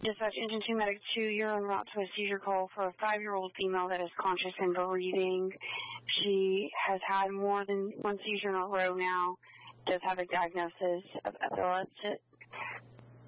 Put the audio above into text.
Dispatch Engine 2 Medic 2, you're en route to a seizure call for a 5-year-old female that is conscious and breathing. She has had more than one seizure in a row now. Does have a diagnosis of epilepsy.